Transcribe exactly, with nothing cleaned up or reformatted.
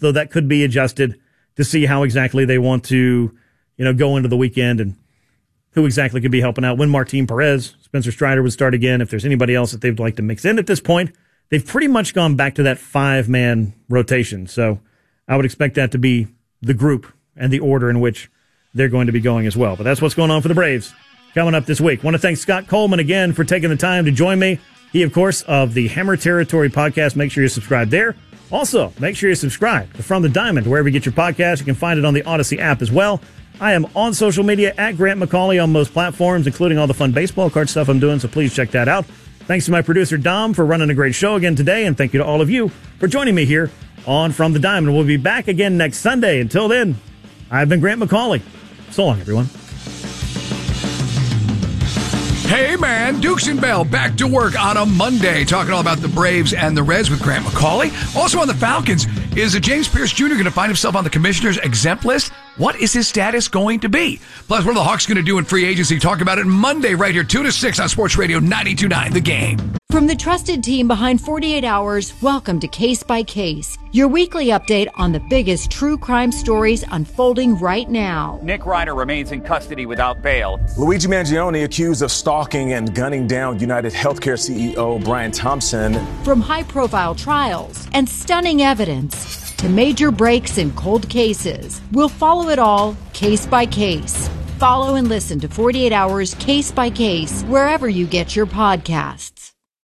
though that could be adjusted to see how exactly they want to, you know, go into the weekend and who exactly could be helping out. When Martin Perez, Spencer Strider would start again. If there's anybody else that they'd like to mix in at this point, they've pretty much gone back to that five-man rotation. So I would expect that to be the group and the order in which they're going to be going as well. But that's what's going on for the Braves coming up this week. Want to thank Scott Coleman again for taking the time to join me. He, of course, of the Hammer Territory podcast. Make sure you subscribe there. Also, make sure you subscribe to From the Diamond, wherever you get your podcast. You can find it on the Odyssey app as well. I am on social media at Grant McCauley on most platforms, including all the fun baseball card stuff I'm doing, so please check that out. Thanks to my producer, Dom, for running a great show again today, and thank you to all of you for joining me here on From the Diamond. We'll be back again next Sunday. Until then, I've been Grant McCauley. So long, everyone. Hey, man, Dukes and Bell back to work on a Monday, talking all about the Braves and the Reds with Grant McCauley. Also on the Falcons, is James Pierce Junior going to find himself on the commissioner's exempt list? What is his status going to be? Plus, what are the Hawks going to do in free agency? Talk about it Monday right here, two to six on Sports Radio ninety-two point nine, The Game. From the trusted team behind forty-eight hours, welcome to Case by Case, your weekly update on the biggest true crime stories unfolding right now. Nick Reiner remains in custody without bail. Luigi Mangione accused of stalking and gunning down United Healthcare C E O Brian Thompson. From high-profile trials and stunning evidence to major breaks in cold cases, we'll follow it all case by case. Follow and listen to forty-eight hours Case by Case wherever you get your podcasts.